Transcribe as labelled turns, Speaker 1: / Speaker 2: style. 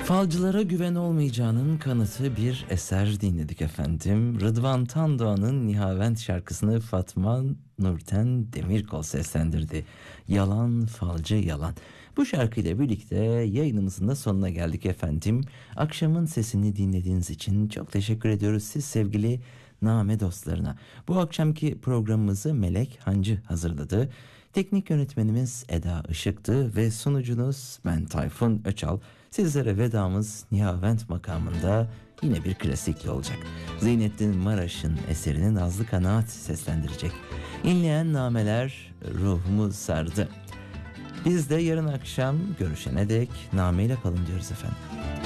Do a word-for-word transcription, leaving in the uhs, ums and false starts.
Speaker 1: Falcılara güven olmayacağının kanıtı bir eser dinledik efendim. Rıdvan Tandoğan'ın Nihavent şarkısını Fatma Nurten Demirkol seslendirdi. Yalan falcı yalan. Bu şarkıyla birlikte yayınımızın da sonuna geldik efendim. Akşamın sesini dinlediğiniz için çok teşekkür ediyoruz siz sevgili Name dostlarına. Bu akşamki programımızı Melek Hancı hazırladı. Teknik yönetmenimiz Eda Işık'tı ve sunucunuz ben Tayfun Öçal. Sizlere vedamız Nihavent makamında yine bir klasikli olacak. Zeynettin Maraş'ın eserini Nazlı Kanaat seslendirecek. İnleyen nameler ruhumu sardı. Biz de yarın akşam görüşene dek nameyle kalın diyoruz efendim.